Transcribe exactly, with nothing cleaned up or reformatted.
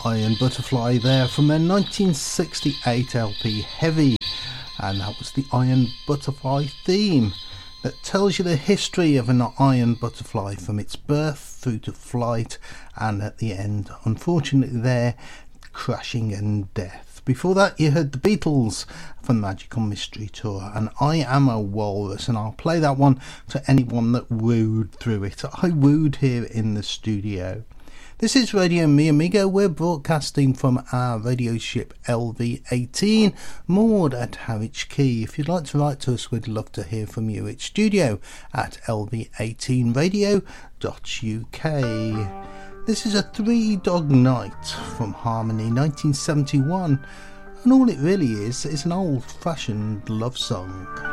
Iron Butterfly there from their nineteen sixty-eight L P Heavy, and that was the Iron Butterfly theme that tells you the history of an iron butterfly from its birth through to flight and at the end, unfortunately there, crashing and death. Before that you heard the Beatles from Magical Mystery Tour and I Am a Walrus, and I'll play that one to anyone that wooed through it. I wooed here in the studio. This is Radio Mi Amigo. We're broadcasting from our radio ship L V eighteen, moored at Harwich Quay. If you'd like to write to us, we'd love to hear from you. It's studio at L V eighteen radio dot U K. This is a Three Dog Night from Harmony nineteen seventy-one, and all it really is is an old-fashioned love song.